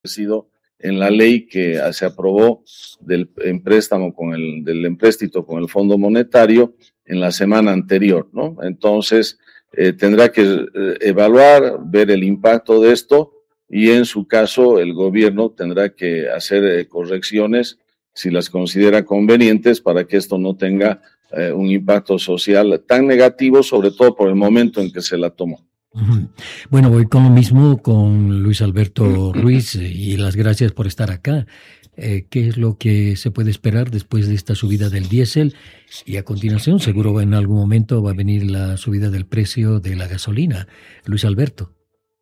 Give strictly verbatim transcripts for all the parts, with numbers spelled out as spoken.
sido en la ley que se aprobó del empréstamo con el, del empréstito con el Fondo Monetario en la semana anterior, ¿no? Entonces, eh, tendrá que eh, evaluar, ver el impacto de esto y en su caso el gobierno tendrá que hacer eh, correcciones si las considera convenientes para que esto no tenga eh, un impacto social tan negativo, sobre todo por el momento en que se la tomó. Bueno, voy con lo mismo con Luis Alberto Ruiz y las gracias por estar acá. Eh, ¿Qué es lo que se puede esperar después de esta subida del diésel? Y a continuación, seguro en algún momento va a venir la subida del precio de la gasolina. Luis Alberto.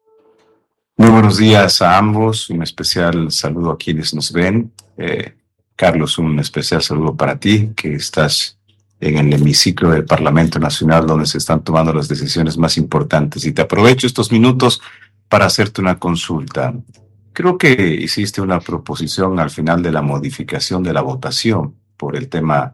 Muy buenos días a ambos, un especial saludo a quienes nos ven. Eh, Carlos, un especial saludo para ti, que estás en el hemiciclo del Parlamento Nacional donde se están tomando las decisiones más importantes. Y te aprovecho estos minutos para hacerte una consulta. Creo que hiciste una proposición al final de la modificación de la votación por el tema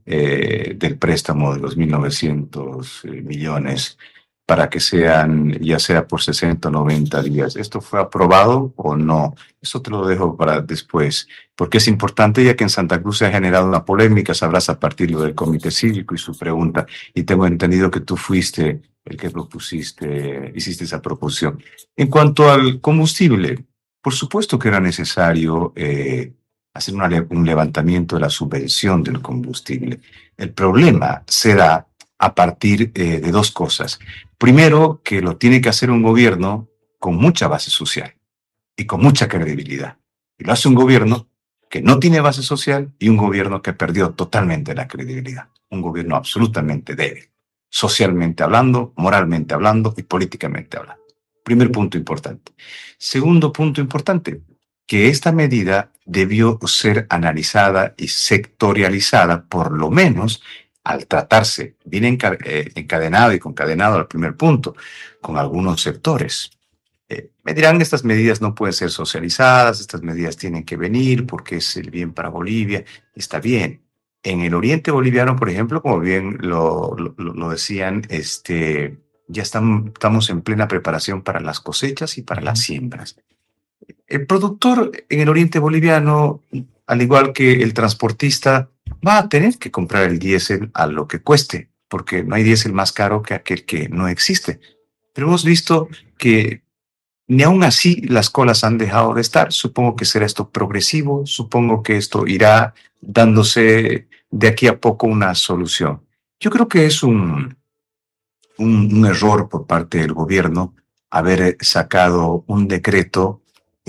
eh, del préstamo de los mil novecientos eh, millones para que sean, ya sea por sesenta o noventa días. ¿Esto fue aprobado o no? Eso te lo dejo para después, porque es importante, ya que en Santa Cruz se ha generado una polémica, sabrás a partir lo del Comité Cívico y su pregunta, y tengo entendido que tú fuiste el que propusiste, hiciste esa proposición. En cuanto al combustible, por supuesto que era necesario eh, hacer una, un levantamiento de la subvención del combustible. El problema se da a partir eh, de dos cosas. Primero, que lo tiene que hacer un gobierno con mucha base social y con mucha credibilidad. Y lo hace un gobierno que no tiene base social y un gobierno que perdió totalmente la credibilidad. Un gobierno absolutamente débil, socialmente hablando, moralmente hablando y políticamente hablando. Primer punto importante. Segundo punto importante, que esta medida debió ser analizada y sectorializada, por lo menos al tratarse, viene encadenado y concadenado al primer punto, con algunos sectores. Eh, me dirán, estas medidas no pueden ser socializadas, estas medidas tienen que venir porque es el bien para Bolivia. Está bien. En el oriente boliviano, por ejemplo, como bien lo, lo, lo decían, este, ya estamos, estamos en plena preparación para las cosechas y para las siembras. El productor en el oriente boliviano, al igual que el transportista, va a tener que comprar el diésel a lo que cueste, porque no hay diésel más caro que aquel que no existe. Pero hemos visto que ni aún así las colas han dejado de estar. Supongo que será esto progresivo, supongo que esto irá dándose de aquí a poco una solución. Yo creo que es un, un, un error por parte del gobierno haber sacado un decreto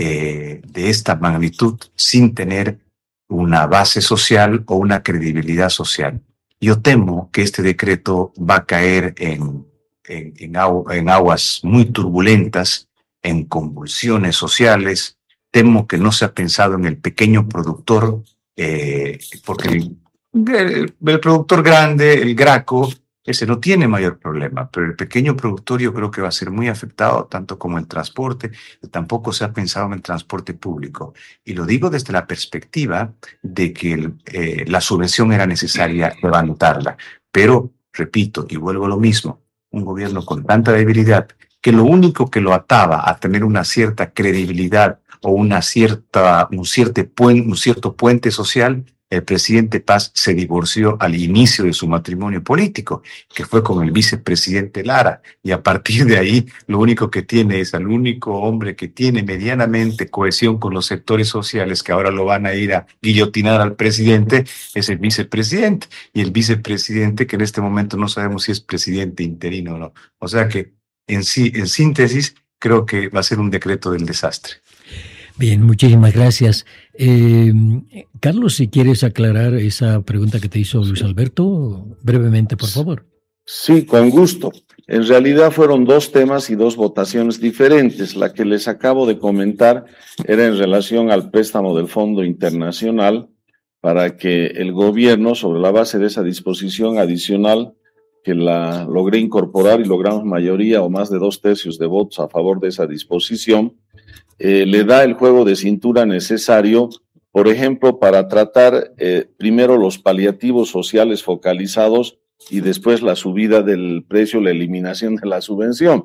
eh, de esta magnitud sin tener una base social o una credibilidad social. Yo temo que este decreto va a caer en, en, en, agu en aguas muy turbulentas, en convulsiones sociales. Temo que no se ha pensado en el pequeño productor, eh, porque el, el, el productor grande, el Graco, ese no tiene mayor problema, pero el pequeño productor yo creo que va a ser muy afectado, tanto como el transporte. Tampoco se ha pensado en el transporte público. Y lo digo desde la perspectiva de que el, eh, la subvención era necesaria levantarla. Pero, repito, y vuelvo a lo mismo, un gobierno con tanta debilidad que lo único que lo ataba a tener una cierta credibilidad o una cierta, un, cierto puente, un cierto puente social, el presidente Paz se divorció al inicio de su matrimonio político, que fue con el vicepresidente Lara, y a partir de ahí lo único que tiene es al único hombre que tiene medianamente cohesión con los sectores sociales, que ahora lo van a ir a guillotinar al presidente, es el vicepresidente, y el vicepresidente que en este momento no sabemos si es presidente interino o no. O sea que en sí, en síntesis, creo que va a ser un decreto del desastre. Bien, muchísimas gracias. Eh, Carlos, si quieres aclarar esa pregunta que te hizo Luis Alberto, brevemente, por favor. Sí, con gusto. En realidad fueron dos temas y dos votaciones diferentes. La que les acabo de comentar era en relación al préstamo del Fondo Internacional para que el gobierno, sobre la base de esa disposición adicional, que la logré incorporar y logramos mayoría o más de dos tercios de votos a favor de esa disposición, eh, le da el juego de cintura necesario, por ejemplo, para tratar eh, primero los paliativos sociales focalizados y después la subida del precio, la eliminación de la subvención.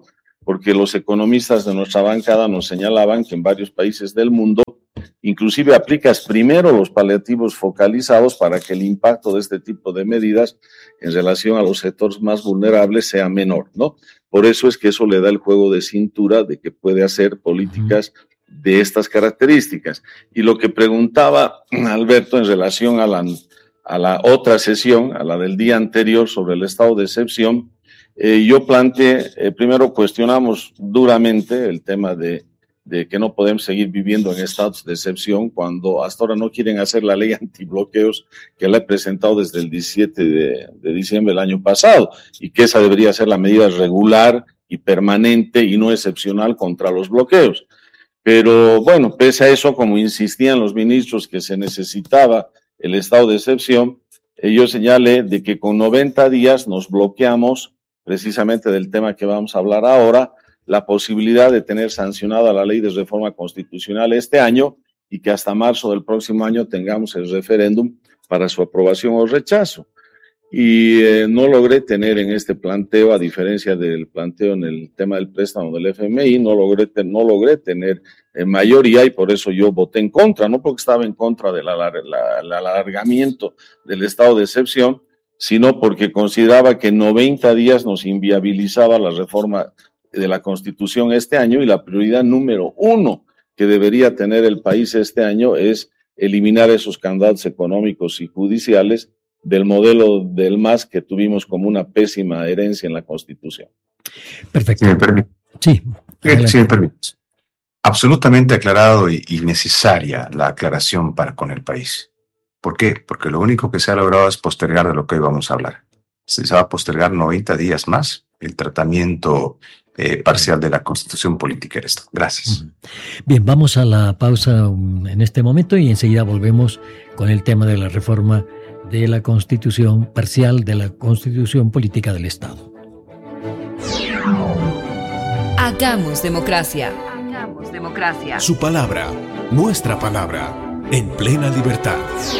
porque los economistas de nuestra bancada nos señalaban que en varios países del mundo inclusive aplicas primero los paliativos focalizados para que el impacto de este tipo de medidas en relación a los sectores más vulnerables sea menor, ¿no? Por eso es que eso le da el juego de cintura de que puede hacer políticas de estas características. Y lo que preguntaba Alberto en relación a la, a la otra sesión, a la del día anterior sobre el estado de excepción, eh, yo planteé, eh, primero cuestionamos duramente el tema de de que no podemos seguir viviendo en estados de excepción cuando hasta ahora no quieren hacer la ley antibloqueos que la he presentado desde el diecisiete de, de diciembre del año pasado y que esa debería ser la medida regular y permanente y no excepcional contra los bloqueos. Pero bueno, pese a eso, como insistían los ministros que se necesitaba el estado de excepción, eh, yo señalé de que con noventa días nos bloqueamos precisamente del tema que vamos a hablar ahora, la posibilidad de tener sancionada la ley de reforma constitucional este año y que hasta marzo del próximo año tengamos el referéndum para su aprobación o rechazo. Y eh, no logré tener en este planteo, a diferencia del planteo en el tema del préstamo del F M I, no logré, te, no logré tener eh, mayoría y por eso yo voté en contra, no porque estaba en contra del la, la, la alargamiento del estado de excepción, sino porque consideraba que noventa días nos inviabilizaba la reforma de la Constitución este año y la prioridad número uno que debería tener el país este año es eliminar esos candados económicos y judiciales del modelo del M A S que tuvimos como una pésima herencia en la Constitución. Perfecto. Si me permite. Sí. Sí, si me permite. Absolutamente aclarado y, y necesaria la aclaración para con el país. ¿Por qué? Porque lo único que se ha logrado es postergar de lo que hoy vamos a hablar. Se va a postergar noventa días más el tratamiento Eh, parcial de la Constitución Política de esto. Gracias. Bien, vamos a la pausa en este momento y enseguida volvemos con el tema de la reforma de la Constitución parcial de la Constitución Política del Estado. Hagamos democracia. Hagamos democracia. Su palabra, nuestra palabra, en plena libertad.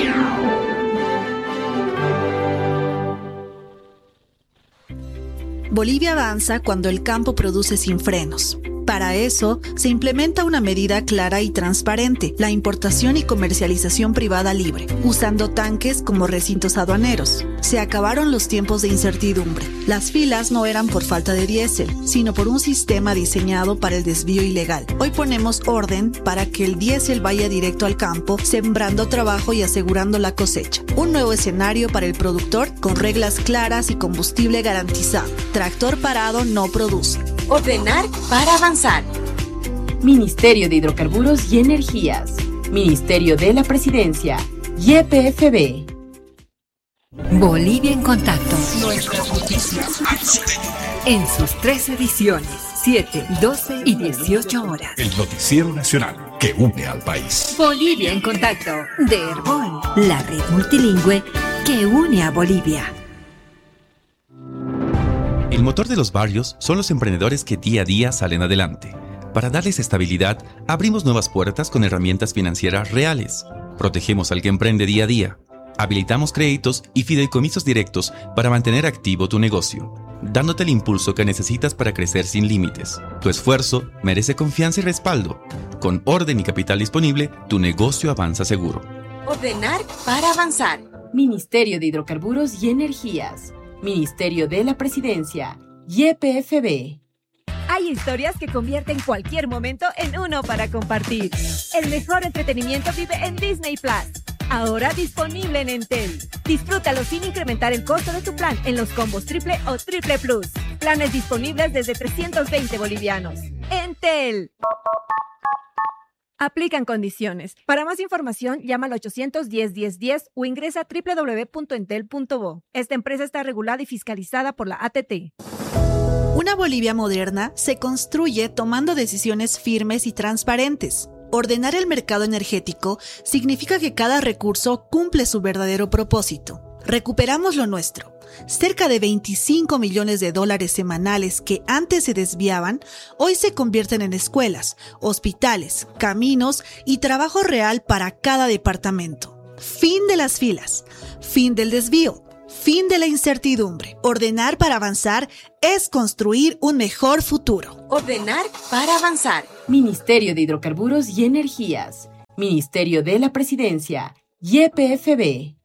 Bolivia avanza cuando el campo produce sin frenos. Para eso, se implementa una medida clara y transparente, la importación y comercialización privada libre, usando tanques como recintos aduaneros. Se acabaron los tiempos de incertidumbre. Las filas no eran por falta de diésel, sino por un sistema diseñado para el desvío ilegal. Hoy ponemos orden para que el diésel vaya directo al campo, sembrando trabajo y asegurando la cosecha. Un nuevo escenario para el productor con reglas claras y combustible garantizado. Tractor parado no produce. Ordenar para avanzar. Ministerio de Hidrocarburos y Energías. Ministerio de la Presidencia. Y P F B. Bolivia en contacto. Nuestras noticias. En sus tres ediciones. siete, doce y dieciocho horas. El noticiero nacional que une al país. Bolivia en contacto. De Herbol. La red multilingüe que une a Bolivia. El motor de los barrios son los emprendedores que día a día salen adelante. Para darles estabilidad, abrimos nuevas puertas con herramientas financieras reales. Protegemos al que emprende día a día. Habilitamos créditos y fideicomisos directos para mantener activo tu negocio, dándote el impulso que necesitas para crecer sin límites. Tu esfuerzo merece confianza y respaldo. Con orden y capital disponible, tu negocio avanza seguro. Ordenar para avanzar. Ministerio de Hidrocarburos y Energías. Ministerio de la Presidencia. Y P F B. Hay historias que convierten cualquier momento en uno para compartir. El mejor entretenimiento vive en Disney Plus. Ahora disponible en Entel. Disfrútalo sin incrementar el costo de tu plan en los combos triple o triple plus. Planes disponibles desde trescientos veinte bolivianos. Entel. Aplican condiciones. Para más información, llama al ochocientos diez, diez, diez o ingresa a doble u doble u doble u punto entel punto bo. Esta empresa está regulada y fiscalizada por la A T T. Una Bolivia moderna se construye tomando decisiones firmes y transparentes. Ordenar el mercado energético significa que cada recurso cumple su verdadero propósito. Recuperamos lo nuestro. Cerca de veinticinco millones de dólares semanales que antes se desviaban, hoy se convierten en escuelas, hospitales, caminos y trabajo real para cada departamento. Fin de las filas, fin del desvío, fin de la incertidumbre. Ordenar para avanzar es construir un mejor futuro. Ordenar para avanzar. Ministerio de Hidrocarburos y Energías. Ministerio de la Presidencia. Y P F B.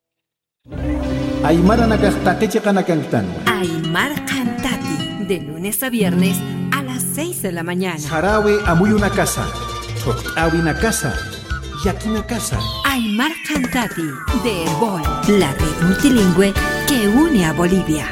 Aymara Nakastati Chakanakantan. Aymara Cantati. De lunes a viernes a las seis de la mañana. Sarawi Amuy una casa. Awi una casa. Yaki una casa. Aymara Cantati. De Herbol. La red multilingüe que une a Bolivia.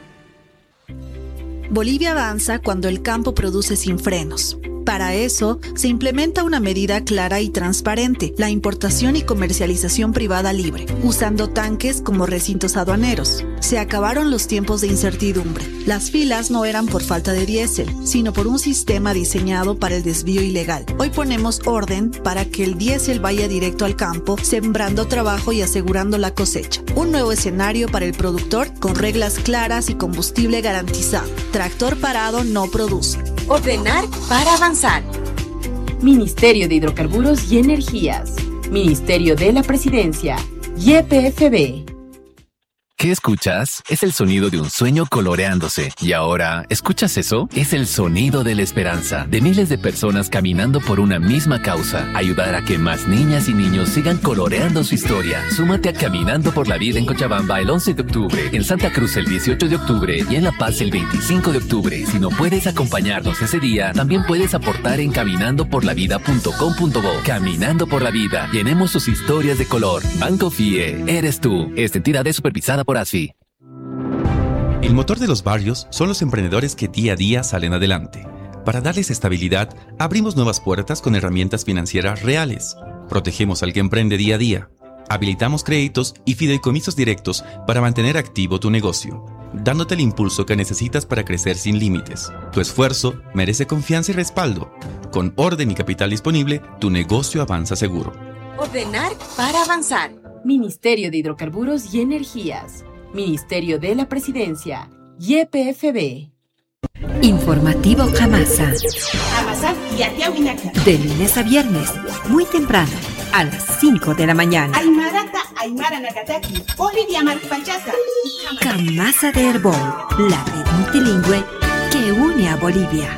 Bolivia avanza cuando el campo produce sin frenos. Para eso, se implementa una medida clara y transparente, la importación y comercialización privada libre, usando tanques como recintos aduaneros. Se acabaron los tiempos de incertidumbre. Las filas no eran por falta de diésel, sino por un sistema diseñado para el desvío ilegal. Hoy ponemos orden para que el diésel vaya directo al campo, sembrando trabajo y asegurando la cosecha. Un nuevo escenario para el productor con reglas claras y combustible garantizado. Tractor parado no produce. Ordenar para avanzar. Ministerio de Hidrocarburos y Energías. Ministerio de la Presidencia. Y P F B. ¿Qué escuchas? Es el sonido de un sueño coloreándose. Y ahora, ¿escuchas eso? Es el sonido de la esperanza, de miles de personas caminando por una misma causa. Ayudar a que más niñas y niños sigan coloreando su historia. Súmate a Caminando por la Vida en Cochabamba el once de octubre, en Santa Cruz el dieciocho de octubre y en La Paz el veinticinco de octubre. Si no puedes acompañarnos ese día, también puedes aportar en caminando por la vida punto com punto bo. Caminando por la Vida. Llenemos sus historias de color. Banco F I E. Eres tú. Esta entidad es supervisada por ASFI. El motor de los barrios son los emprendedores que día a día salen adelante. Para darles estabilidad, abrimos nuevas puertas con herramientas financieras reales. Protegemos al que emprende día a día. Habilitamos créditos y fideicomisos directos para mantener activo tu negocio, dándote el impulso que necesitas para crecer sin límites. Tu esfuerzo merece confianza y respaldo. Con orden y capital disponible, tu negocio avanza seguro. Ordenar para avanzar. Ministerio de Hidrocarburos y Energías. Ministerio de la Presidencia. Y P F B. Informativo Camasa. De lunes a viernes, muy temprano, a las cinco de la mañana. Camasa de Herbol, la red multilingüe que une a Bolivia.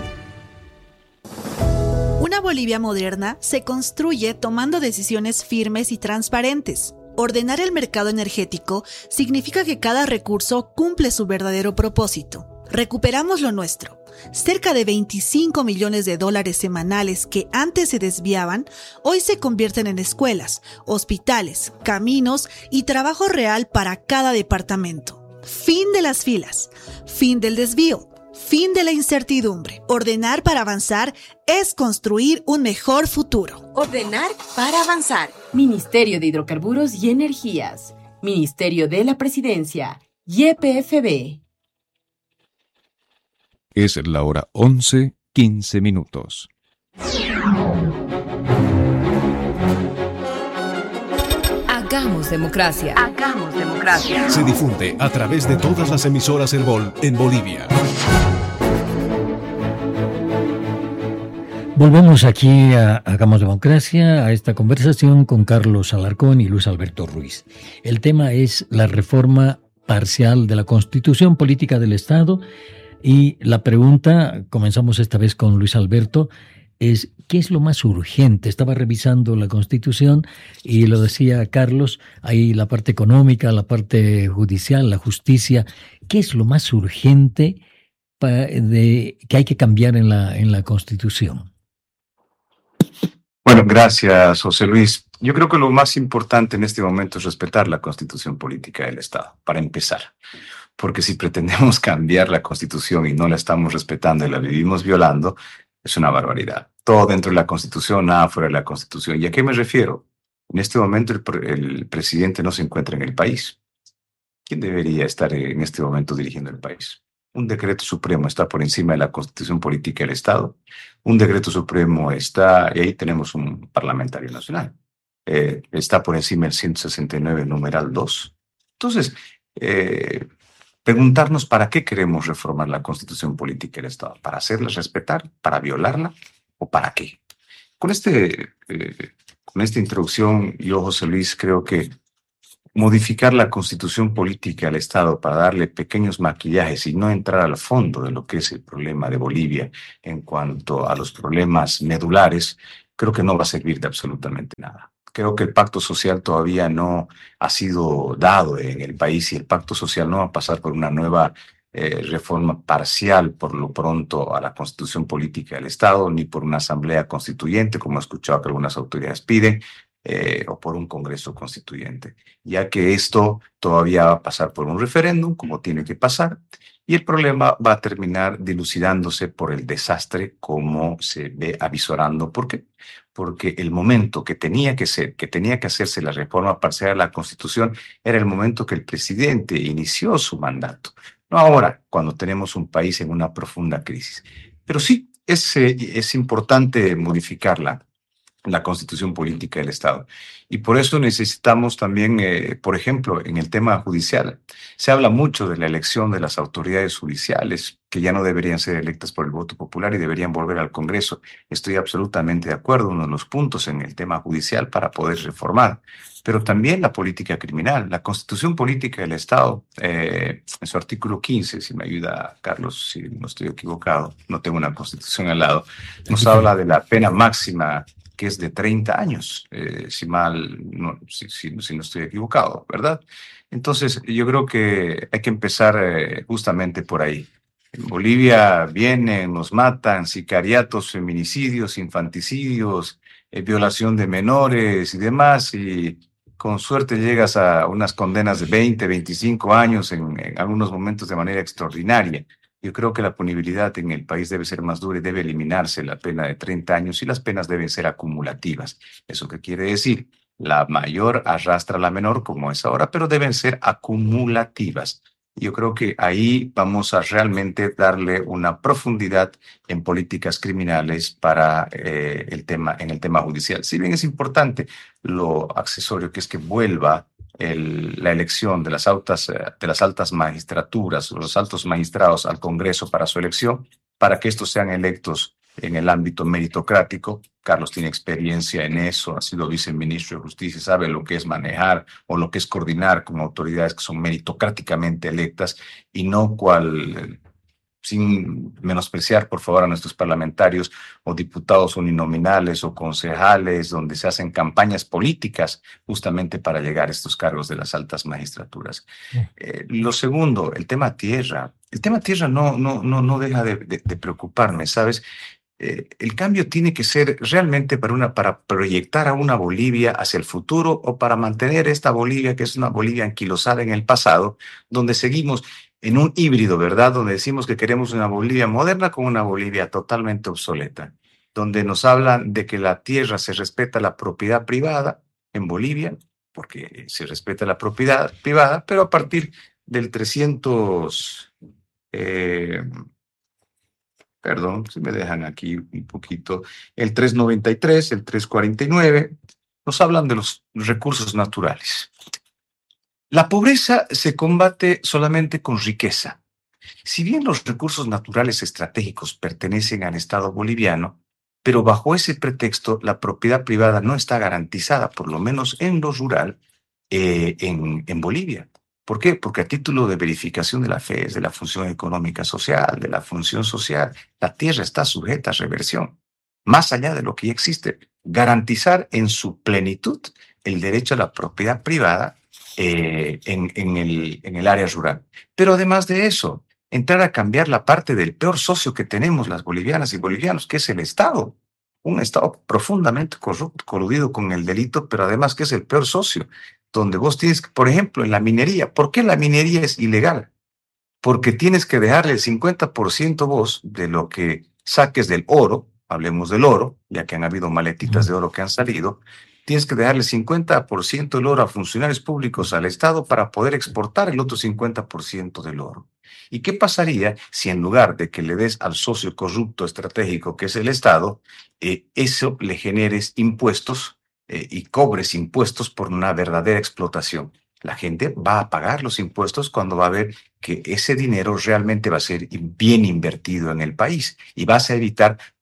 Una Bolivia moderna se construye tomando decisiones firmes y transparentes. Ordenar el mercado energético significa que cada recurso cumple su verdadero propósito. Recuperamos lo nuestro. Cerca de veinticinco millones de dólares semanales que antes se desviaban, hoy se convierten en escuelas, hospitales, caminos y trabajo real para cada departamento. Fin de las filas. Fin del desvío. Fin de la incertidumbre. Ordenar para avanzar es construir un mejor futuro. Ordenar para avanzar. Ministerio de Hidrocarburos y Energías. Ministerio de la Presidencia. Y P F B. Es la hora once, quince minutos. Hagamos democracia. Hagamos democracia. Se difunde a través de todas las emisoras Herbol en Bolivia. Volvemos aquí a Hagamos Democracia, a esta conversación con Carlos Alarcón y Luis Alberto Ruiz. El tema es la reforma parcial de la Constitución Política del Estado y la pregunta, comenzamos esta vez con Luis Alberto, es ¿qué es lo más urgente? Estaba revisando la Constitución y lo decía Carlos, hay la parte económica, la parte judicial, la justicia. ¿Qué es lo más urgente de, que hay que cambiar en la, en la Constitución? Bueno, gracias, José Luis. Yo creo que lo más importante en este momento es respetar la Constitución Política del Estado, para empezar. Porque si pretendemos cambiar la Constitución y no la estamos respetando y la vivimos violando, es una barbaridad. Todo dentro de la Constitución, nada fuera de la Constitución. ¿Y a qué me refiero? En este momento el, el presidente no se encuentra en el país. ¿Quién debería estar en este momento dirigiendo el país? Un decreto supremo está por encima de la Constitución Política del Estado. Un decreto supremo está, y ahí tenemos un parlamentario nacional, eh, está por encima del ciento sesenta y nueve, numeral dos. Entonces, eh, preguntarnos para qué queremos reformar la Constitución Política del Estado. ¿Para hacerla respetar? ¿Para violarla? ¿O para qué? Con, este, eh, con esta introducción, yo, José Luis, creo que modificar la constitución política del Estado para darle pequeños maquillajes y no entrar al fondo de lo que es el problema de Bolivia en cuanto a los problemas medulares, creo que no va a servir de absolutamente nada. Creo que el pacto social todavía no ha sido dado en el país y el pacto social no va a pasar por una nueva eh, reforma parcial por lo pronto a la constitución política del Estado, ni por una asamblea constituyente, como he escuchado que algunas autoridades piden, eh, o por un congreso constituyente, ya que esto todavía va a pasar por un referéndum, como tiene que pasar, y el problema va a terminar dilucidándose por el desastre como se ve avisorando. ¿Por qué? Porque el momento que tenía que ser, que tenía que hacerse la reforma parcial de la Constitución era el momento que el presidente inició su mandato. No ahora, cuando tenemos un país en una profunda crisis. Pero sí, es, eh, es importante modificarla, la constitución política del Estado. Y por eso necesitamos también, eh, por ejemplo, en el tema judicial, se habla mucho de la elección de las autoridades judiciales, que ya no deberían ser electas por el voto popular y deberían volver al Congreso. Estoy absolutamente de acuerdo, uno de los puntos en el tema judicial para poder reformar. Pero también la política criminal, la constitución política del Estado, eh, en su artículo quince, si me ayuda Carlos, si no estoy equivocado, no tengo una constitución al lado, nos habla de la pena máxima, que es de treinta años, eh, si mal, no, si, si, si no estoy equivocado, ¿verdad? Entonces, yo creo que hay que empezar eh, justamente por ahí. En Bolivia vienen, nos matan, sicariatos, feminicidios, infanticidios, eh, violación de menores y demás, y con suerte llegas a unas condenas de veinte, veinticinco años en, en algunos momentos de manera extraordinaria. Yo creo que la punibilidad en el país debe ser más dura y debe eliminarse la pena de treinta años y las penas deben ser acumulativas. ¿Eso qué quiere decir? La mayor arrastra a la menor, como es ahora, pero deben ser acumulativas. Yo creo que ahí vamos a realmente darle una profundidad en políticas criminales para eh, el tema, en el tema judicial. Si bien es importante lo accesorio, que es que vuelva El, la elección de las, altas, de las altas magistraturas, los altos magistrados al Congreso para su elección, para que estos sean electos en el ámbito meritocrático. Carlos tiene experiencia en eso, ha sido viceministro de Justicia, sabe lo que es manejar o lo que es coordinar con autoridades que son meritocráticamente electas y no cual, sin menospreciar por favor a nuestros parlamentarios o diputados uninominales o concejales, donde se hacen campañas políticas justamente para llegar a estos cargos de las altas magistraturas. Eh, lo segundo, el tema tierra. El tema tierra no, no, no, no deja de, de, de preocuparme, ¿sabes? Eh, el cambio tiene que ser realmente para, una, para proyectar a una Bolivia hacia el futuro o para mantener esta Bolivia, que es una Bolivia anquilosada en el pasado, donde seguimos en un híbrido, ¿verdad? Donde decimos que queremos una Bolivia moderna con una Bolivia totalmente obsoleta, donde nos hablan de que la tierra se respeta la propiedad privada en Bolivia, porque se respeta la propiedad privada, pero a partir del trescientos, eh, perdón, si me dejan aquí un poquito, el trescientos noventa y tres, el trescientos cuarenta y nueve, nos hablan de los recursos naturales. La pobreza se combate solamente con riqueza. Si bien los recursos naturales estratégicos pertenecen al Estado boliviano, pero bajo ese pretexto la propiedad privada no está garantizada, por lo menos en lo rural, eh, en, en Bolivia. ¿Por qué? Porque a título de verificación de la F E S, de la función económica social, de la función social, la tierra está sujeta a reversión, más allá de lo que ya existe. Garantizar en su plenitud el derecho a la propiedad privada Eh, en, en, el, en el área rural. Pero además de eso, entrar a cambiar la parte del peor socio que tenemos las bolivianas y bolivianos, que es el Estado. Un Estado profundamente corrupto, coludido con el delito, pero además que es el peor socio, donde vos tienes que, por ejemplo, en la minería. ¿Por qué la minería es ilegal? Porque tienes que dejarle el cincuenta por ciento vos de lo que saques del oro, hablemos del oro, ya que han habido maletitas de oro que han salido. Tienes que dejarle cincuenta por ciento del oro a funcionarios públicos al Estado para poder exportar el otro cincuenta por ciento del oro. ¿Y qué pasaría si en lugar de que le des al socio corrupto estratégico que es el Estado, eh, eso le generes impuestos eh, y cobres impuestos por una verdadera explotación? La gente va a pagar los impuestos cuando va a ver que ese dinero realmente va a ser bien invertido en el país y vas a evitar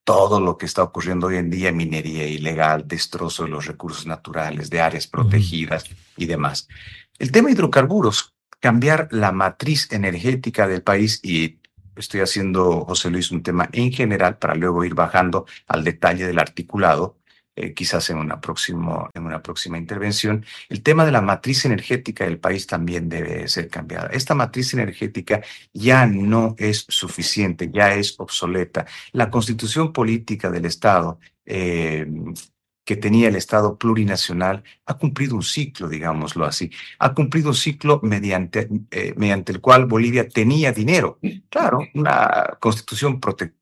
todo lo que está ocurriendo hoy en día, minería ilegal, destrozo de los recursos naturales, de áreas protegidas uh-huh. y demás. El tema de hidrocarburos, cambiar la matriz energética del país, y estoy haciendo, José Luis, un tema en general para luego ir bajando al detalle del articulado, eh, quizás en una, próximo, en una próxima intervención. El tema de la matriz energética del país también debe ser cambiada. Esta matriz energética ya no es suficiente, ya es obsoleta. La constitución política del Estado, eh, que tenía el Estado plurinacional, ha cumplido un ciclo, digámoslo así. Ha cumplido un ciclo mediante, eh, mediante el cual Bolivia tenía dinero. Claro, una constitución protectora,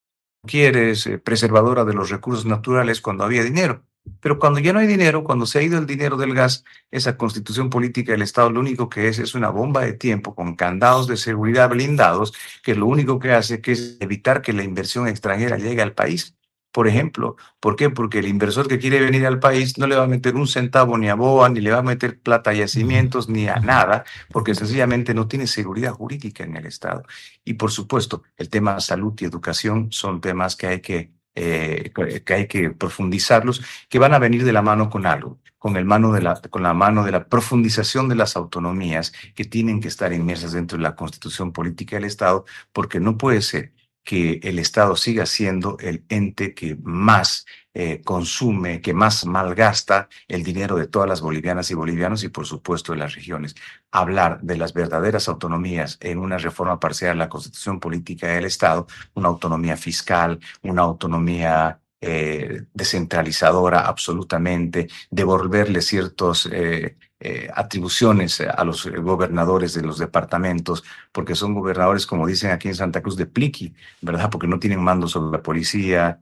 quieres, eh, preservadora de los recursos naturales cuando había dinero. Pero cuando ya no hay dinero, cuando se ha ido el dinero del gas, esa constitución política del Estado lo único que es es una bomba de tiempo con candados de seguridad blindados, que lo único que hace que es evitar que la inversión extranjera llegue al país. Por ejemplo, ¿por qué? Porque el inversor que quiere venir al país no le va a meter un centavo ni a B O A, ni le va a meter plata a yacimientos, ni a nada, porque sencillamente no tiene seguridad jurídica en el Estado. Y por supuesto, el tema salud y educación son temas que hay que, eh, que hay que profundizarlos, que van a venir de la mano con algo, con, el mano de la, con la mano de la profundización de las autonomías que tienen que estar inmersas dentro de la Constitución Política del Estado, porque no puede ser que el Estado siga siendo el ente que más eh, consume, que más malgasta el dinero de todas las bolivianas y bolivianos y por supuesto de las regiones. Hablar de las verdaderas autonomías en una reforma parcial a la Constitución Política del Estado, una autonomía fiscal, una autonomía eh, descentralizadora absolutamente, devolverle ciertos eh, Eh, atribuciones a los gobernadores de los departamentos, porque son gobernadores, como dicen aquí en Santa Cruz, de pliqui, ¿verdad? Porque no tienen mando sobre la policía,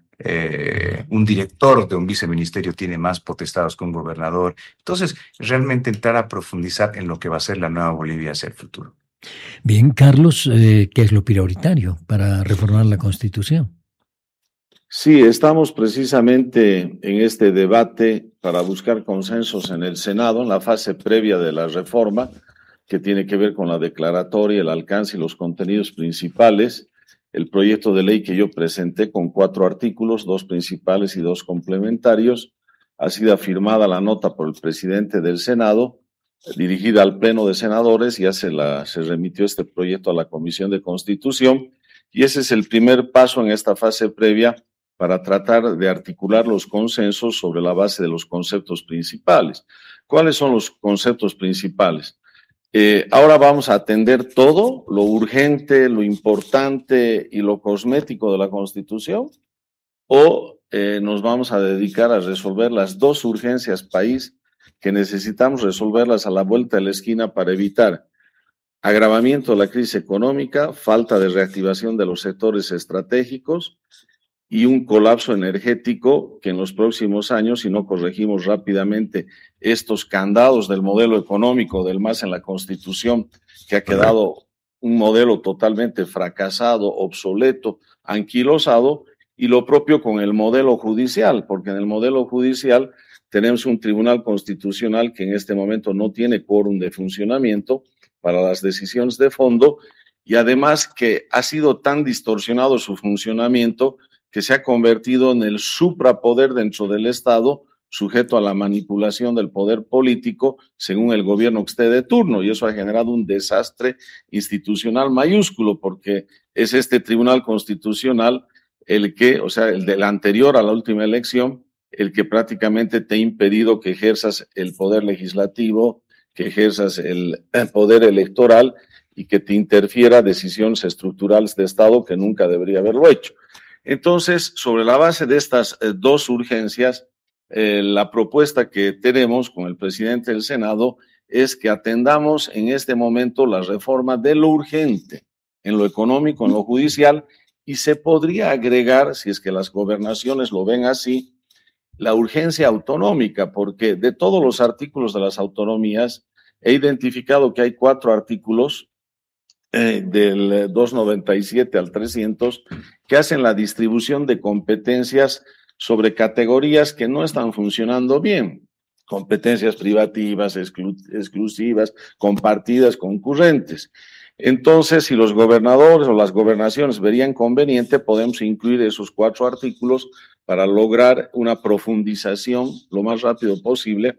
eh, un director de un viceministerio tiene más potestados que un gobernador. Entonces, realmente entrar a profundizar en lo que va a ser la nueva Bolivia hacia el futuro. Bien, Carlos, eh, ¿qué es lo prioritario para reformar la Constitución? Sí, estamos precisamente en este debate para buscar consensos en el Senado, en la fase previa de la reforma, que tiene que ver con la declaratoria, el alcance y los contenidos principales. El proyecto de ley que yo presenté con cuatro artículos, dos principales y dos complementarios, ha sido firmada la nota por el presidente del Senado, dirigida al Pleno de Senadores, ya se, la, se remitió este proyecto a la Comisión de Constitución, y ese es el primer paso en esta fase previa para tratar de articular los consensos sobre la base de los conceptos principales. ¿Cuáles son los conceptos principales? Eh, ahora vamos a atender todo, lo urgente, lo importante y lo cosmético de la Constitución, o eh, nos vamos a dedicar a resolver las dos urgencias país que necesitamos resolverlas a la vuelta de la esquina para evitar agravamiento de la crisis económica, falta de reactivación de los sectores estratégicos y un colapso energético que en los próximos años, si no corregimos rápidamente estos candados del modelo económico del M A S en la Constitución, que ha quedado un modelo totalmente fracasado, obsoleto, anquilosado, y lo propio con el modelo judicial, porque en el modelo judicial tenemos un tribunal constitucional que en este momento no tiene quórum de funcionamiento para las decisiones de fondo, y además que ha sido tan distorsionado su funcionamiento que se ha convertido en el suprapoder dentro del Estado, sujeto a la manipulación del poder político según el gobierno que esté de turno, y eso ha generado un desastre institucional mayúsculo, porque es este Tribunal Constitucional el que, o sea, el del anterior a la última elección, el que prácticamente te ha impedido que ejerzas el poder legislativo, que ejerzas el poder electoral y que te interfiera decisiones estructurales de Estado que nunca debería haberlo hecho. Entonces, sobre la base de estas eh, dos urgencias, eh, la propuesta que tenemos con el presidente del Senado es que atendamos en este momento la reforma de lo urgente, en lo económico, en lo judicial, y se podría agregar, si es que las gobernaciones lo ven así, la urgencia autonómica, porque de todos los artículos de las autonomías, he identificado que hay cuatro artículos Eh, del doscientos noventa y siete al trescientos, que hacen la distribución de competencias sobre categorías que no están funcionando bien, competencias privativas, exclu exclusivas, compartidas, concurrentes. Entonces, si los gobernadores o las gobernaciones verían conveniente, podemos incluir esos cuatro artículos para lograr una profundización lo más rápido posible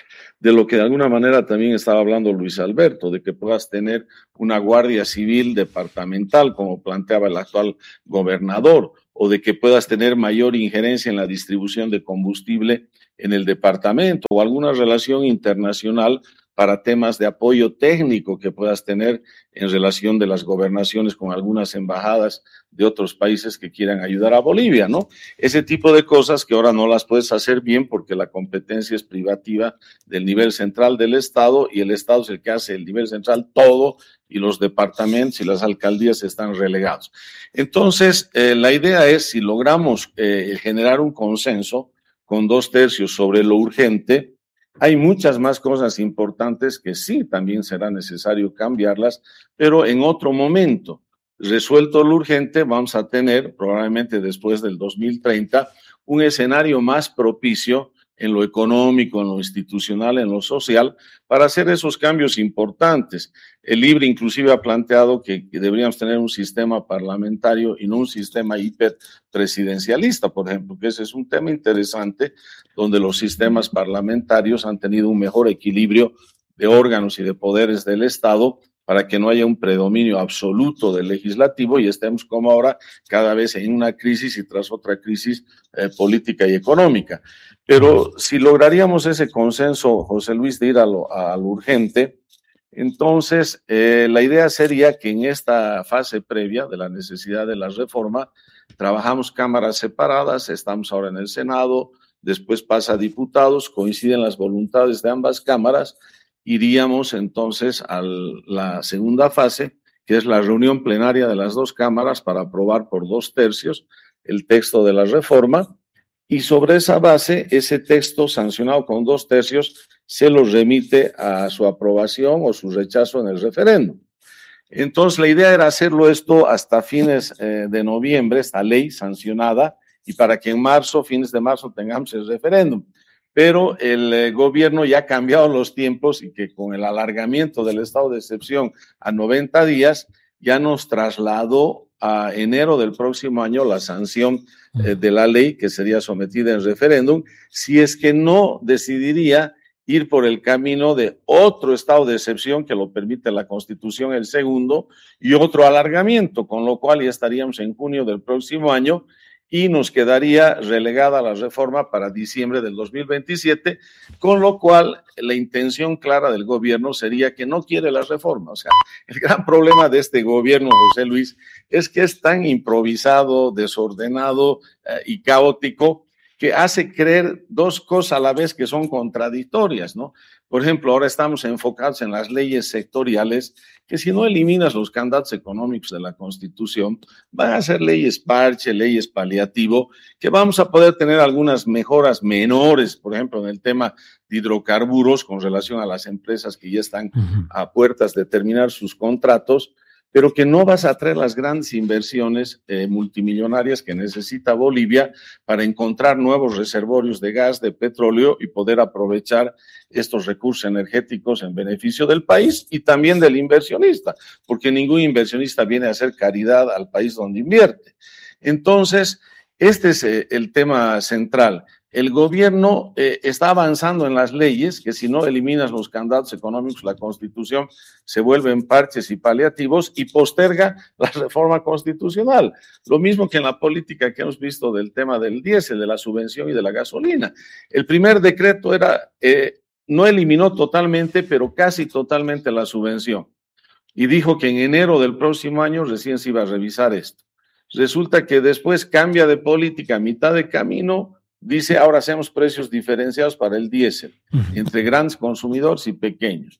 de lo que de alguna manera también estaba hablando Luis Alberto, de que puedas tener una guardia civil departamental, como planteaba el actual gobernador, o de que puedas tener mayor injerencia en la distribución de combustible en el departamento, o alguna relación internacional para temas de apoyo técnico que puedas tener en relación de las gobernaciones con algunas embajadas de otros países que quieran ayudar a Bolivia, ¿no? Ese tipo de cosas que ahora no las puedes hacer bien porque la competencia es privativa del nivel central del Estado y el Estado es el que hace el nivel central todo y los departamentos y las alcaldías están relegados. Entonces, eh, la idea es, si logramos eh, generar un consenso con dos tercios sobre lo urgente, hay muchas más cosas importantes que sí, también será necesario cambiarlas, pero en otro momento. Resuelto lo urgente, vamos a tener, probablemente después del dos mil treinta, un escenario más propicio en lo económico, en lo institucional, en lo social, para hacer esos cambios importantes. El LIBRE inclusive ha planteado que, que deberíamos tener un sistema parlamentario y no un sistema hiperpresidencialista, por ejemplo, que ese es un tema interesante, donde los sistemas parlamentarios han tenido un mejor equilibrio de órganos y de poderes del Estado para que no haya un predominio absoluto del legislativo y estemos como ahora cada vez en una crisis y tras otra crisis eh, política y económica. Pero si lograríamos ese consenso, José Luis, de ir a lo, a lo urgente, entonces eh, la idea sería que en esta fase previa de la necesidad de la reforma, trabajamos cámaras separadas, estamos ahora en el Senado, después pasa a diputados, coinciden las voluntades de ambas cámaras, iríamos entonces a la segunda fase, que es la reunión plenaria de las dos cámaras para aprobar por dos tercios el texto de la reforma, y sobre esa base, ese texto sancionado con dos tercios se lo remite a su aprobación o su rechazo en el referéndum. Entonces, la idea era hacerlo esto hasta fines eh, de noviembre, esta ley sancionada, y para que en marzo, fines de marzo, tengamos el referéndum. Pero el eh, gobierno ya ha cambiado los tiempos y que con el alargamiento del estado de excepción a noventa días, ya nos trasladó a enero del próximo año la sanción eh, de la ley que sería sometida en referéndum, si es que no decidiría ir por el camino de otro estado de excepción que lo permite la Constitución, el segundo, y otro alargamiento, con lo cual ya estaríamos en junio del próximo año y nos quedaría relegada la reforma para diciembre del dos mil veintisiete, con lo cual la intención clara del gobierno sería que no quiere la reforma. O sea, el gran problema de este gobierno, José Luis, es que es tan improvisado, desordenado eh, y caótico que hace creer dos cosas a la vez que son contradictorias, ¿no? Por ejemplo, ahora estamos enfocados en las leyes sectoriales, que si no eliminas los candados económicos de la Constitución, van a ser leyes parche, leyes paliativo, que vamos a poder tener algunas mejoras menores, por ejemplo, en el tema de hidrocarburos con relación a las empresas que ya están uh-huh. a puertas de terminar sus contratos, pero que no vas a traer las grandes inversiones eh, multimillonarias que necesita Bolivia para encontrar nuevos reservorios de gas, de petróleo y poder aprovechar estos recursos energéticos en beneficio del país y también del inversionista, porque ningún inversionista viene a hacer caridad al país donde invierte. Entonces, este es eh, el tema central. El gobierno eh, está avanzando en las leyes, que si no eliminas los candados económicos, la Constitución se vuelven parches y paliativos y posterga la reforma constitucional. Lo mismo que en la política que hemos visto del tema del diésel, de la subvención y de la gasolina. El primer decreto era, eh, no eliminó totalmente, pero casi totalmente la subvención. Y dijo que en enero del próximo año recién se iba a revisar esto. Resulta que después cambia de política a mitad de camino. Dice, ahora hacemos precios diferenciados para el diésel, uh-huh. entre grandes consumidores y pequeños.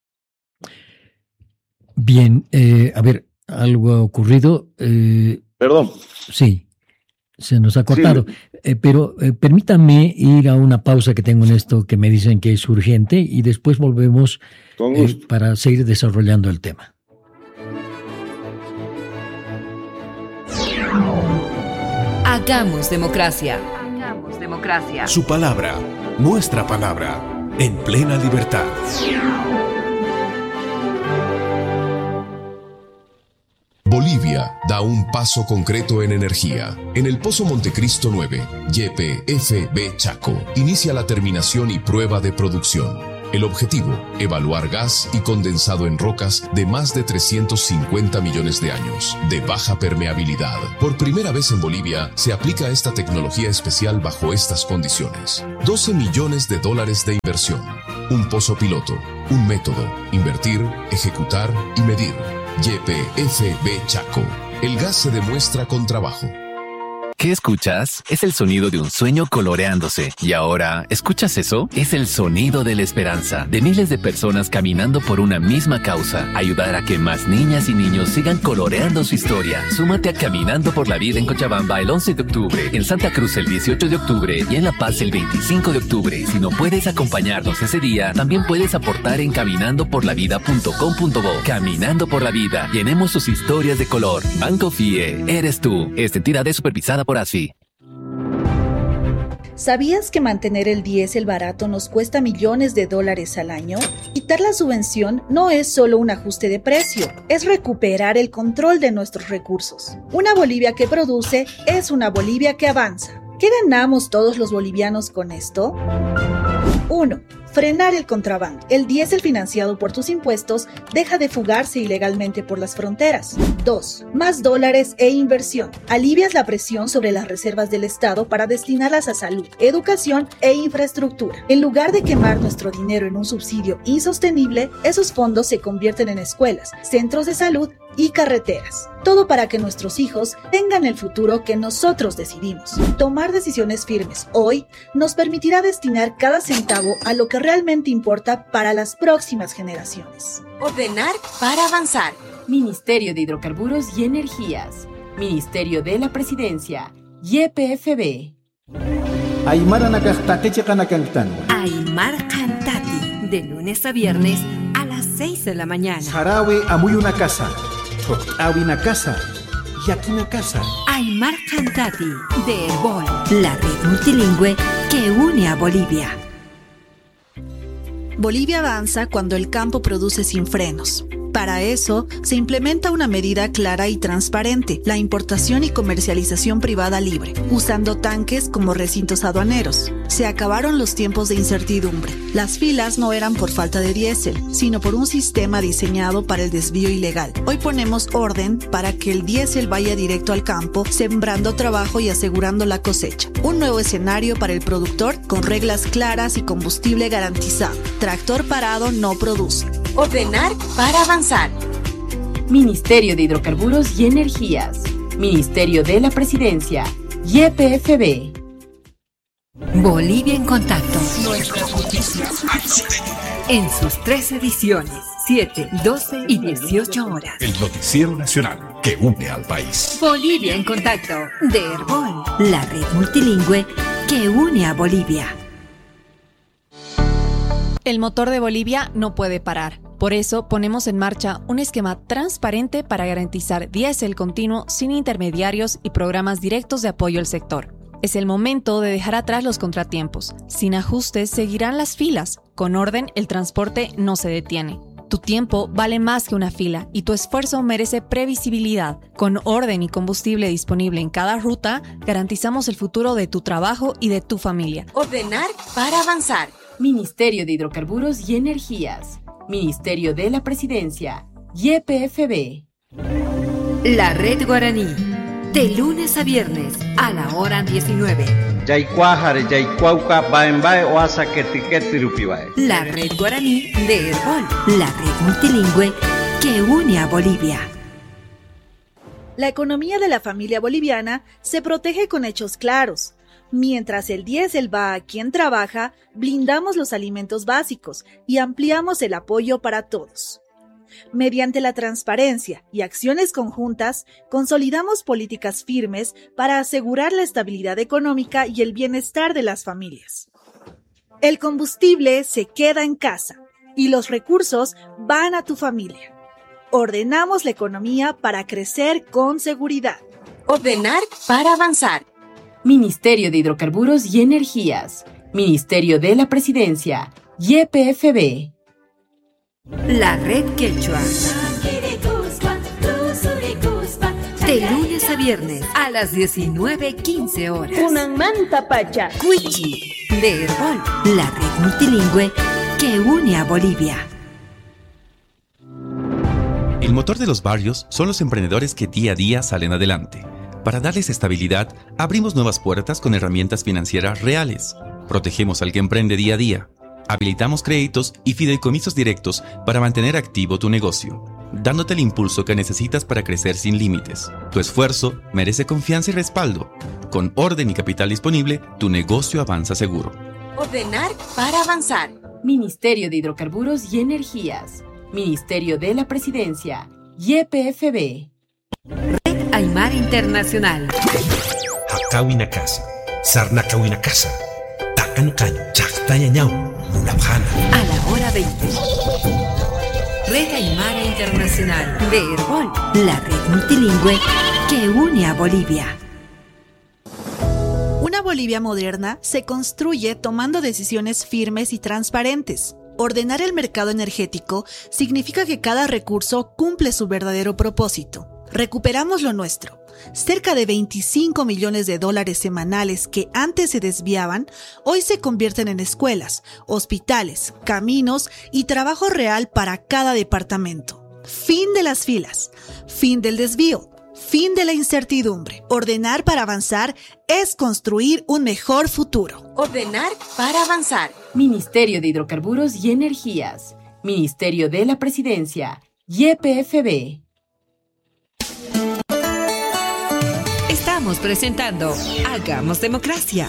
Bien, eh, a ver, algo ha ocurrido. Eh, Perdón. Sí, se nos ha cortado. Sí. Eh, pero eh, permítame ir a una pausa que tengo en esto que me dicen que es urgente y después volvemos eh, para seguir desarrollando el tema. Hagamos democracia. Hagamos democracia. Su palabra, nuestra palabra, en plena libertad. Bolivia da un paso concreto en energía. En el Pozo Montecristo nueve, Y P F B Chaco, inicia la terminación y prueba de producción. El objetivo, evaluar gas y condensado en rocas de más de trescientos cincuenta millones de años, de baja permeabilidad. Por primera vez en Bolivia se aplica esta tecnología especial bajo estas condiciones. doce millones de dólares de inversión. Un pozo piloto, un método, invertir, ejecutar y medir. Y P F B Chaco. El gas se demuestra con trabajo. ¿Qué escuchas? Es el sonido de un sueño coloreándose. Y ahora, ¿escuchas eso? Es el sonido de la esperanza, de miles de personas caminando por una misma causa. Ayudar a que más niñas y niños sigan coloreando su historia. Súmate a Caminando por la Vida en Cochabamba el once de octubre, en Santa Cruz el dieciocho de octubre y en La Paz el veinticinco de octubre. Si no puedes acompañarnos ese día, también puedes aportar en caminando por la vida punto com punto bo. Caminando por la Vida. Llenemos sus historias de color. Banco F I E. Eres tú. Esta entidad es supervisada por ASFI. ¿Sabías que mantener el diésel barato nos cuesta millones de dólares al año? Quitar la subvención no es solo un ajuste de precio, es recuperar el control de nuestros recursos. Una Bolivia que produce es una Bolivia que avanza. ¿Qué ganamos todos los bolivianos con esto? uno. Frenar el contrabando. El diésel financiado por tus impuestos deja de fugarse ilegalmente por las fronteras. dos. Más dólares e inversión. Alivias la presión sobre las reservas del Estado para destinarlas a salud, educación e infraestructura. En lugar de quemar nuestro dinero en un subsidio insostenible, esos fondos se convierten en escuelas, centros de salud y carreteras. Todo para que nuestros hijos tengan el futuro que nosotros decidimos. Tomar decisiones firmes hoy nos permitirá destinar cada centavo a lo que realmente importa para las próximas generaciones. Ordenar para avanzar. Ministerio de Hidrocarburos y Energías. Ministerio de la Presidencia. Y P F B. Aymara Nakajtateche Kanakantano. Aymar Cantati. De lunes a viernes a las seis de la mañana. Sarawe Amuy una casa. Totawi una casa. Yaki una casa. Aymar Cantati. De Herbol. La red multilingüe que une a Bolivia. Bolivia avanza cuando el campo produce sin frenos. Para eso, se implementa una medida clara y transparente, la importación y comercialización privada libre, usando tanques como recintos aduaneros. Se acabaron los tiempos de incertidumbre. Las filas no eran por falta de diésel, sino por un sistema diseñado para el desvío ilegal. Hoy ponemos orden para que el diésel vaya directo al campo, sembrando trabajo y asegurando la cosecha. Un nuevo escenario para el productor con reglas claras y combustible garantizado. Tractor parado no produce. Ordenar para avanzar. Ministerio de Hidrocarburos y Energías. Ministerio de la Presidencia. Y P F B. Bolivia en contacto. Nuestras noticias en sus tres ediciones, siete, doce y dieciocho horas. El noticiero nacional que une al país. Bolivia en contacto de Herbol, la red multilingüe que une a Bolivia. El motor de Bolivia no puede parar. Por eso ponemos en marcha un esquema transparente para garantizar diésel continuo sin intermediarios y programas directos de apoyo al sector. Es el momento de dejar atrás los contratiempos. Sin ajustes seguirán las filas. Con orden, el transporte no se detiene. Tu tiempo vale más que una fila y tu esfuerzo merece previsibilidad. Con orden y combustible disponible en cada ruta, garantizamos el futuro de tu trabajo y de tu familia. Ordenar para avanzar. Ministerio de Hidrocarburos y Energías. Ministerio de la Presidencia. Y P F B. La Red Guaraní. De lunes a viernes a la hora diecinueve. La Red Guaraní de Herbol. La red multilingüe que une a Bolivia. La economía de la familia boliviana se protege con hechos claros. Mientras el diésel va a quien trabaja, blindamos los alimentos básicos y ampliamos el apoyo para todos. Mediante la transparencia y acciones conjuntas, consolidamos políticas firmes para asegurar la estabilidad económica y el bienestar de las familias. El combustible se queda en casa y los recursos van a tu familia. Ordenamos la economía para crecer con seguridad. Ordenar para avanzar. Ministerio de Hidrocarburos y Energías. Ministerio de la Presidencia. Y P F B. La Red Quechua. De lunes a viernes a las diecinueve quince horas. Unan manta pacha. Cuichi de Herbol, la red multilingüe que une a Bolivia. El motor de los barrios son los emprendedores que día a día salen adelante. Para darles estabilidad, abrimos nuevas puertas con herramientas financieras reales. Protegemos al que emprende día a día. Habilitamos créditos y fideicomisos directos para mantener activo tu negocio, dándote el impulso que necesitas para crecer sin límites. Tu esfuerzo merece confianza y respaldo. Con orden y capital disponible, tu negocio avanza seguro. Ordenar para avanzar. Ministerio de Hidrocarburos y Energías. Ministerio de la Presidencia. Y P F B. Red Aymara Internacional. Hakawina casa. Sarnakawina casa. Takanukan. Chaktañañau. Munabjana. A la hora veinte. Red Aymara Internacional de Herbol, la red multilingüe que une a Bolivia. Una Bolivia moderna se construye tomando decisiones firmes y transparentes. Ordenar el mercado energético significa que cada recurso cumple su verdadero propósito. Recuperamos lo nuestro. Cerca de veinticinco millones de dólares semanales que antes se desviaban, hoy se convierten en escuelas, hospitales, caminos y trabajo real para cada departamento. Fin de las filas, fin del desvío, fin de la incertidumbre. Ordenar para avanzar es construir un mejor futuro. Ordenar para avanzar. Ministerio de Hidrocarburos y Energías. Ministerio de la Presidencia. Y P F B. Estamos presentando Hagamos Democracia.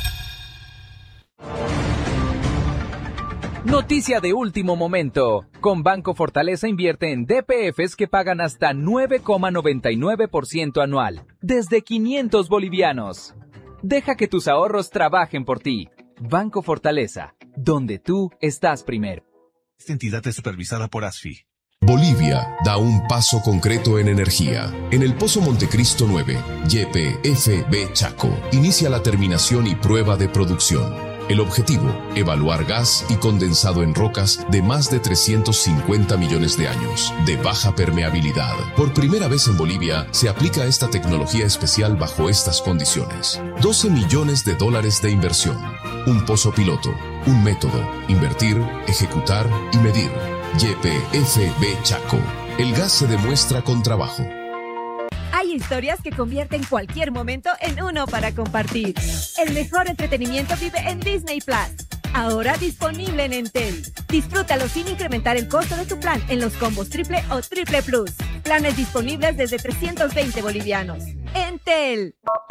Noticia de último momento. Con Banco Fortaleza invierte en D P Fs que pagan hasta nueve coma noventa y nueve por ciento anual, desde quinientos bolivianos. Deja que tus ahorros trabajen por ti. Banco Fortaleza, donde tú estás primero. Esta entidad es supervisada por A S F I. Bolivia da un paso concreto en energía. En el Pozo Montecristo nueve, Y P F B Chaco, inicia la terminación y prueba de producción. El objetivo, evaluar gas y condensado en rocas de más de trescientos cincuenta millones de años, de baja permeabilidad. Por primera vez en Bolivia se aplica esta tecnología especial bajo estas condiciones. doce millones de dólares de inversión. Un pozo piloto, un método, invertir, ejecutar y medir. Y P F B Chaco. El gas se demuestra con trabajo. Hay historias que convierten cualquier momento en uno para compartir. El mejor entretenimiento vive en Disney Plus. Ahora disponible en Entel. Disfrútalo sin incrementar el costo de tu plan en los combos triple o triple plus. Planes disponibles desde trescientos veinte bolivianos. Entel.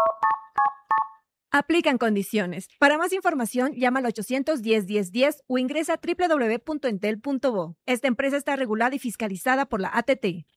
Aplican condiciones. Para más información, llama al ochocientos diez, diez diez o ingresa a doble u doble u doble u punto entel punto bo. Esta empresa está regulada y fiscalizada por la A T T.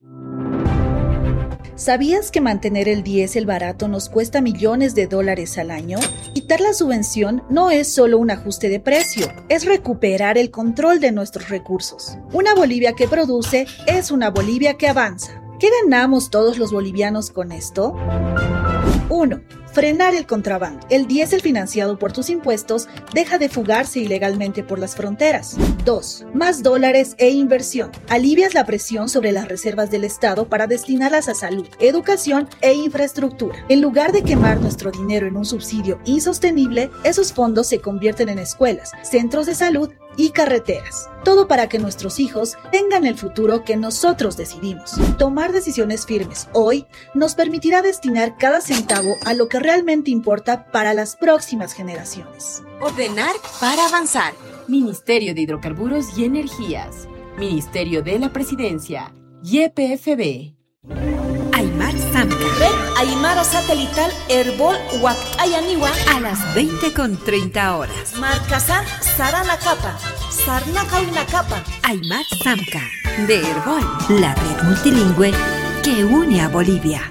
¿Sabías que mantener el diésel barato nos cuesta millones de dólares al año? Quitar la subvención no es solo un ajuste de precio, es recuperar el control de nuestros recursos. Una Bolivia que produce es una Bolivia que avanza. ¿Qué ganamos todos los bolivianos con esto? uno. Frenar el contrabando. El diésel financiado por tus impuestos deja de fugarse ilegalmente por las fronteras. dos. Más dólares e inversión. Alivias la presión sobre las reservas del Estado para destinarlas a salud, educación e infraestructura. En lugar de quemar nuestro dinero en un subsidio insostenible, esos fondos se convierten en escuelas, centros de salud y carreteras. Todo para que nuestros hijos tengan el futuro que nosotros decidimos. Tomar decisiones firmes hoy nos permitirá destinar cada centavo a lo que realmente importa para las próximas generaciones. Ordenar para avanzar. Ministerio de Hidrocarburos y Energías. Ministerio de la Presidencia. Y P F B. Aymar Samca. Red Aymara Satelital Herbol Huacayaniwa. A las veinte con treinta horas. Marcasan Sarana Capa. Sarnacauna Capa. Aymar Samca. De Herbol, la red multilingüe que une a Bolivia.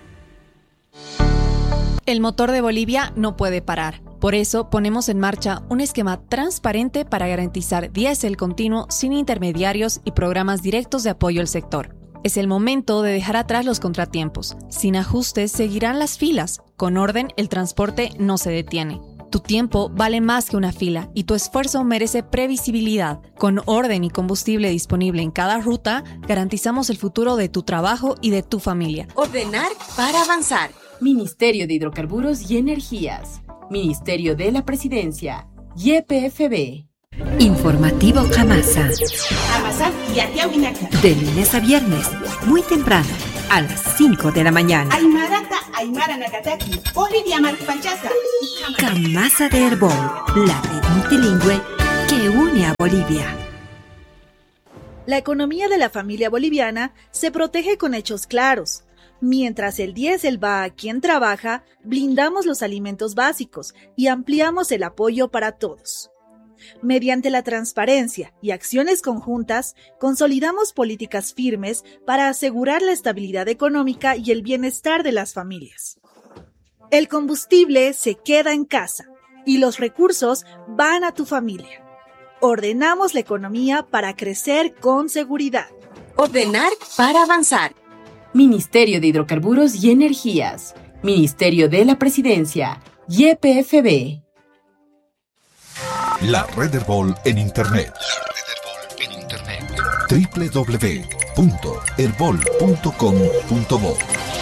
El motor de Bolivia no puede parar. Por eso ponemos en marcha un esquema transparente para garantizar diésel continuo sin intermediarios y programas directos de apoyo al sector. Es el momento de dejar atrás los contratiempos. Sin ajustes seguirán las filas. Con orden, el transporte no se detiene. Tu tiempo vale más que una fila y tu esfuerzo merece previsibilidad. Con orden y combustible disponible en cada ruta, garantizamos el futuro de tu trabajo y de tu familia. Ordenar para avanzar. Ministerio de Hidrocarburos y Energías. Ministerio de la Presidencia. Y P F B. Informativo Jamasa. Jamasa y Atiahuinaca. De lunes a viernes, muy temprano, a las cinco de la mañana. Aymarata, Aymara Nagataki, Bolivia Marpanchaca. Jamasa de Herbol, la red multilingüe que une a Bolivia. La economía de la familia boliviana se protege con hechos claros. Mientras el diésel va a quien trabaja, blindamos los alimentos básicos y ampliamos el apoyo para todos. Mediante la transparencia y acciones conjuntas, consolidamos políticas firmes para asegurar la estabilidad económica y el bienestar de las familias. El combustible se queda en casa y los recursos van a tu familia. Ordenamos la economía para crecer con seguridad. Ordenar para avanzar. Ministerio de Hidrocarburos y Energías. Ministerio de la Presidencia. Y P F B. La Red Herbol en Internet. La Red Herbol en Internet. doble u doble u doble u punto herbol punto com punto bo.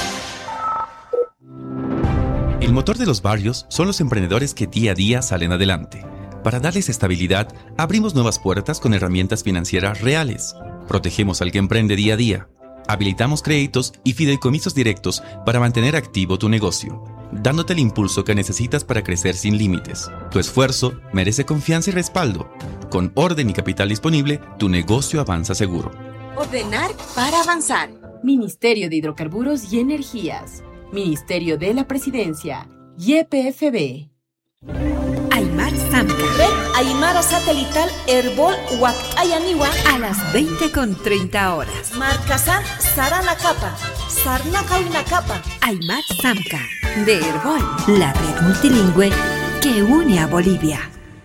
El motor de los barrios son los emprendedores que día a día salen adelante. Para darles estabilidad, abrimos nuevas puertas con herramientas financieras reales. Protegemos al que emprende día a día. Habilitamos créditos y fideicomisos directos para mantener activo tu negocio, dándote el impulso que necesitas para crecer sin límites. Tu esfuerzo merece confianza y respaldo. Con orden y capital disponible, tu negocio avanza seguro. Ordenar para avanzar. Ministerio de Hidrocarburos y Energías. Ministerio de la Presidencia. Y P F B. Aymar Samca. Red Aymara Satelital Herbol Huacayaniwa. A las veinte con treinta horas. Marcasán Saranacapa. Sarnacaunacapa. Aymar Samca. De Herbol, la red multilingüe que une a Bolivia.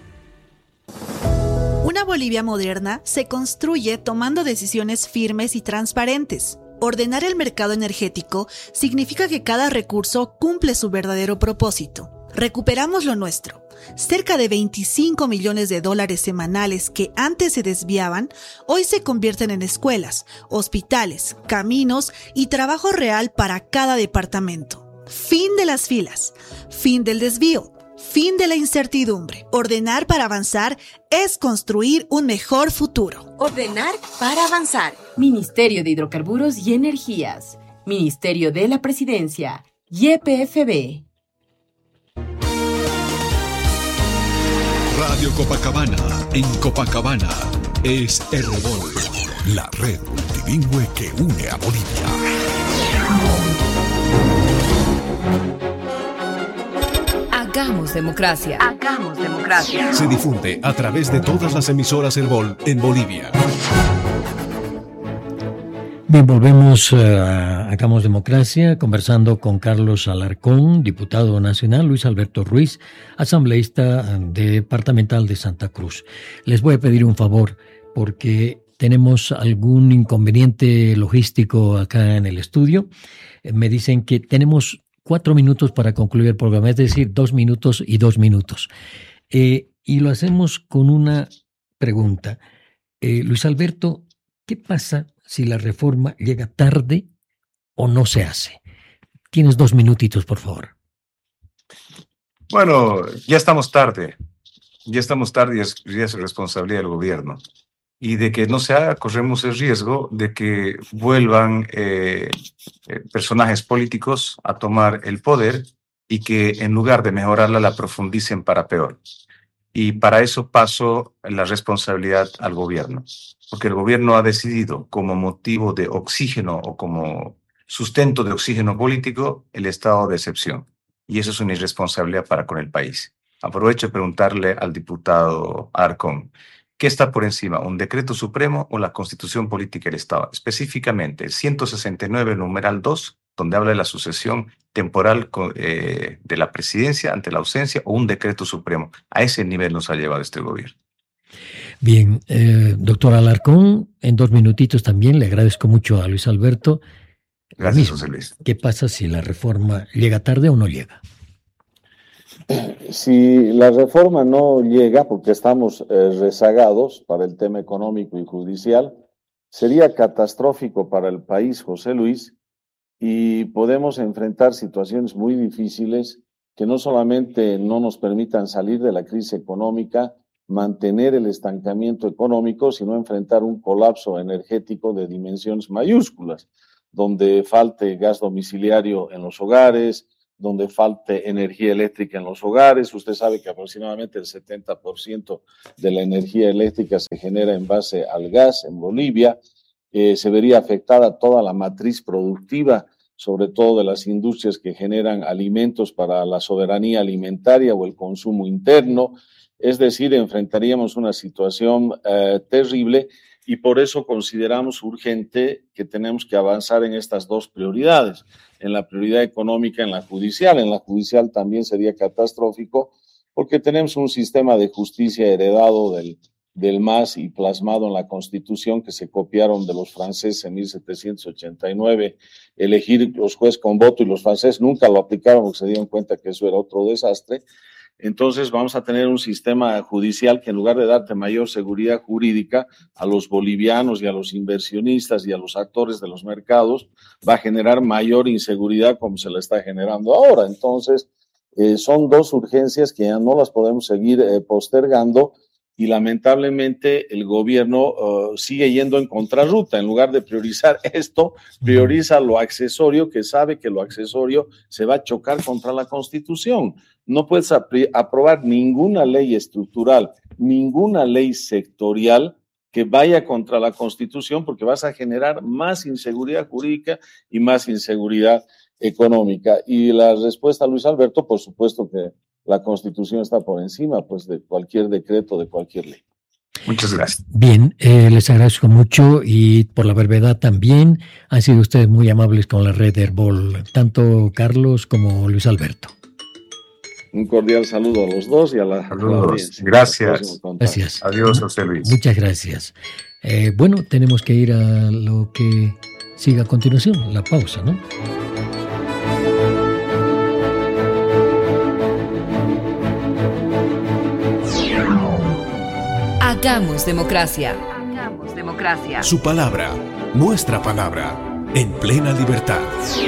Una Bolivia moderna se construye tomando decisiones firmes y transparentes. Ordenar el mercado energético significa que cada recurso cumple su verdadero propósito. Recuperamos lo nuestro. Cerca de veinticinco millones de dólares semanales que antes se desviaban, hoy se convierten en escuelas, hospitales, caminos y trabajo real para cada departamento. Fin de las filas, fin del desvío, fin de la incertidumbre. Ordenar para avanzar es construir un mejor futuro. Ordenar para avanzar. Ministerio de Hidrocarburos y Energías. Ministerio de la Presidencia. Y P F B. Radio Copacabana, en Copacabana, es Herbol, la red multilingüe que une a Bolivia. Hagamos democracia. Hagamos democracia. Se difunde a través de todas las emisoras Herbol en Bolivia. Bien, volvemos a Hagamos Democracia, conversando con Carlos Alarcón, diputado nacional, Luis Alberto Ruiz, asambleísta departamental de Santa Cruz. Les voy a pedir un favor, porque tenemos algún inconveniente logístico acá en el estudio. Me dicen que tenemos cuatro minutos para concluir el programa, es decir, dos minutos y dos minutos. Eh, y lo hacemos con una pregunta. Eh, Luis Alberto, ¿qué pasa si la reforma llega tarde o no se hace? Tienes dos minutitos, por favor. Bueno, ya estamos tarde. Ya estamos tarde y es, ya es responsabilidad del gobierno. Y de que no se haga, corremos el riesgo de que vuelvan eh, eh, personajes políticos a tomar el poder y que en lugar de mejorarla la profundicen para peor. Y para eso paso la responsabilidad al gobierno, porque el gobierno ha decidido como motivo de oxígeno o como sustento de oxígeno político el estado de excepción. Y eso es una irresponsabilidad para con el país. Aprovecho de preguntarle al diputado Alarcón, ¿qué está por encima, un decreto supremo o la Constitución Política del Estado? Específicamente, el ciento sesenta y nueve, numeral dos, donde habla de la sucesión temporal eh, de la presidencia ante la ausencia o un decreto supremo. A ese nivel nos ha llevado este gobierno. Bien, eh, doctor Alarcón, en dos minutitos también le agradezco mucho a Luis Alberto. Gracias, José Luis. ¿Qué pasa si la reforma llega tarde o no llega? Si la reforma no llega, porque estamos eh, rezagados para el tema económico y judicial, sería catastrófico para el país, José Luis, y podemos enfrentar situaciones muy difíciles que no solamente no nos permitan salir de la crisis económica, mantener el estancamiento económico, sino enfrentar un colapso energético de dimensiones mayúsculas, donde falte gas domiciliario en los hogares, donde falte energía eléctrica en los hogares. Usted sabe que aproximadamente el setenta por ciento de la energía eléctrica se genera en base al gas en Bolivia. Eh, se vería afectada toda la matriz productiva, sobre todo de las industrias que generan alimentos para la soberanía alimentaria o el consumo interno. Es decir, enfrentaríamos una situación eh, terrible y por eso consideramos urgente que tenemos que avanzar en estas dos prioridades, en la prioridad económica, en la judicial. En la judicial también sería catastrófico porque tenemos un sistema de justicia heredado del, del M A S y plasmado en la Constitución que se copiaron de los franceses en mil setecientos ochenta y nueve, elegir los jueces con voto, y los franceses nunca lo aplicaron porque se dieron cuenta que eso era otro desastre. Entonces vamos a tener un sistema judicial que en lugar de darte mayor seguridad jurídica a los bolivianos y a los inversionistas y a los actores de los mercados, va a generar mayor inseguridad como se la está generando ahora. Entonces eh, son dos urgencias que ya no las podemos seguir eh, postergando y lamentablemente el gobierno uh, sigue yendo en contrarruta. En lugar de priorizar esto, prioriza lo accesorio, que sabe que lo accesorio se va a chocar contra la Constitución. No puedes apri- aprobar ninguna ley estructural, ninguna ley sectorial que vaya contra la Constitución, porque vas a generar más inseguridad jurídica y más inseguridad económica. Y la respuesta, Luis Alberto, por supuesto que la Constitución está por encima, pues, de cualquier decreto, de cualquier ley. Muchas gracias. Bien, eh, les agradezco mucho y por la brevedad también. Han sido ustedes muy amables con la red Herbol, tanto Carlos como Luis Alberto. Un cordial saludo a los dos y a la, Saludos. a la audiencia. Gracias. Gracias. Adiós, José Luis. Muchas gracias. Eh, bueno, tenemos que ir a lo que sigue a continuación, la pausa, ¿no? Hagamos democracia. Hagamos democracia. Su palabra, nuestra palabra, en plena libertad.